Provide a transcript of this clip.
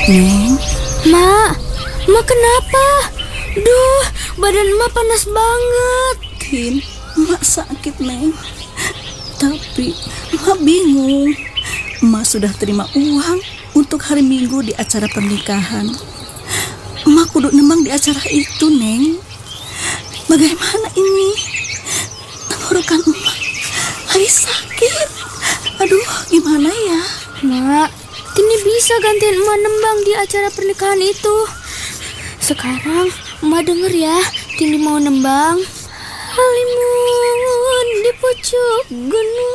Neng, Mak kenapa? Duh, badan Mak panas banget. Tin, Mak sakit, Neng. Tapi Mak bingung. Mak sudah terima uang untuk hari Minggu di acara pernikahan. Mak kudu nembang di acara itu, Neng. Bagaimana ini? Tenggorokan Mak lagi sakit. Aduh, gimana ya? Mak, Tini bisa gantiin Emak nembang di acara pernikahan itu. Sekarang Emak denger ya, Tini mau nembang. Halimun di pucuk gunung,